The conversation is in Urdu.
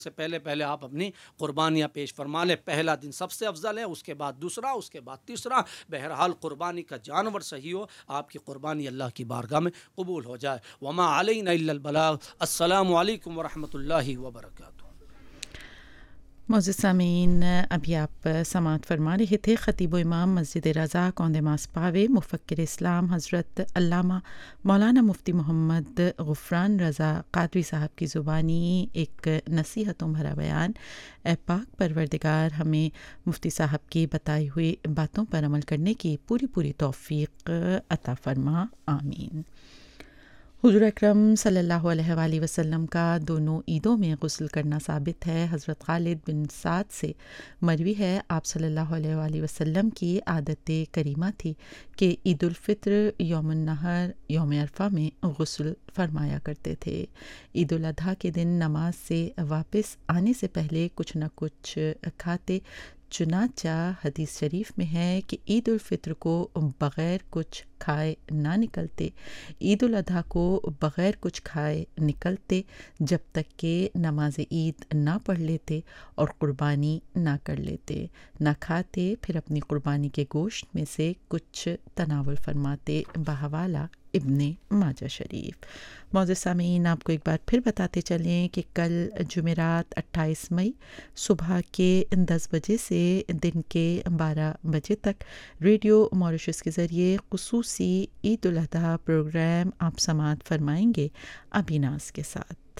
سے پہلے آپ اپنی قربانیاں پیش فرما لیں. پہلا دن سب سے افضل ہے، اس کے بعد دوسرا، اس کے بعد تیسرا. بہرحال قربانی کا جانور صحیح ہو، آپ کی قربانی اللہ کی بارگاہ میں قبول ہو جائے. وما علینا الا البلاغ. السلام علیکم ورحمۃ اللہ وبرکاتہ. معزز سامعین، ابھی آپ سماعت فرما رہے تھے خطیب و امام مسجد رضا کوندماس پاوے مفکر اسلام حضرت علامہ مولانا مفتی محمد غفران رضا قادری صاحب کی زبانی ایک نصیحتوں بھرا بیان. اے پاک پروردگار، ہمیں مفتی صاحب کی بتائی ہوئی باتوں پر عمل کرنے کی پوری توفیق عطا فرما، آمین. حضور اکرم صلی اللہ علیہ وآلہ وسلم کا دونوں عیدوں میں غسل کرنا ثابت ہے. حضرت خالد بن سعد سے مروی ہے، آپ صلی اللہ علیہ وآلہ وسلم کی عادت کریمہ تھی کہ عید الفطر، یوم النحر، یوم عرفہ میں غسل فرمایا کرتے تھے. عید الاضحیٰ کے دن نماز سے واپس آنے سے پہلے کچھ نہ کچھ کھاتے. چنانچہ حدیث شریف میں ہے کہ عید الفطر کو بغیر کچھ کھائے نہ نکلتے، عید الاضحیٰ کو بغیر کچھ کھائے نکلتے جب تک کہ نماز عید نہ پڑھ لیتے اور قربانی نہ کر لیتے. نہ کھاتے، پھر اپنی قربانی کے گوشت میں سے کچھ تناول فرماتے. بحوالہ ابن ماجہ شریف. معزز سامعین، آپ کو ایک بار پھر بتاتے چلیں کہ کل جمعرات 28 مئی صبح کے 10 بجے سے دن کے 12 بجے تک ریڈیو موریشس کے ذریعے خصوصی عید الاضحیٰ پروگرام آپ سماعت فرمائیں گے ابیناز کے ساتھ.